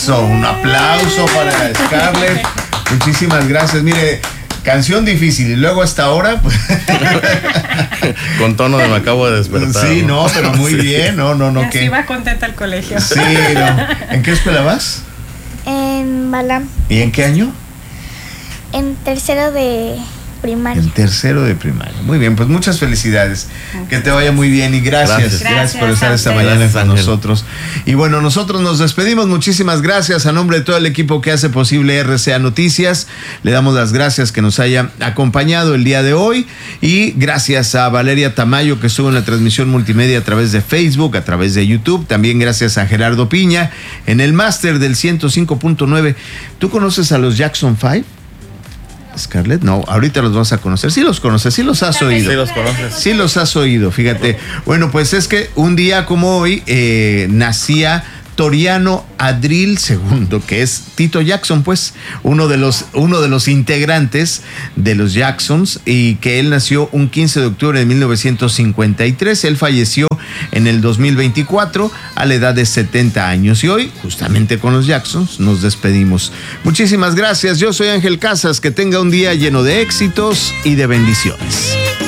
Eso, un aplauso para Scarlett. Muchísimas gracias. Mire, canción difícil y luego hasta ahora, pues. Con tono de me acabo de despertar. Sí, no, pero muy bien. No, Así que. va contenta al colegio. Sí, no. ¿En qué escuela vas? En Balam, ¿Y en qué año? en tercero de primaria. En tercero de primaria. Muy bien, pues muchas felicidades. Que te vaya muy bien y gracias. Gracias por estar esta mañana Gracias, con Ángel. nosotros. Y bueno, nosotros nos despedimos. Muchísimas gracias a nombre de todo el equipo que hace posible RCA Noticias. Le damos las gracias que nos haya acompañado el día de hoy. Y gracias a Valeria Tamayo que estuvo en la transmisión multimedia a través de Facebook, a través de YouTube. También gracias a Gerardo Piña en el máster del 105.9. ¿Tú conoces a los Jackson 5? Scarlett, no, ahorita los vas a conocer. Sí los conoces, sí los has oído. Sí los conoces. Sí los has oído, fíjate. Bueno, pues es que un día como hoy nacía Toriano Adril II, que es Tito Jackson, pues, uno de los integrantes de los Jacksons, y que él nació un 15 de octubre de 1953. Él falleció en el 2024 a la edad de 70 años. Y hoy, justamente con los Jacksons, nos despedimos. Muchísimas gracias. Yo soy Ángel Casas. Que tenga un día lleno de éxitos y de bendiciones.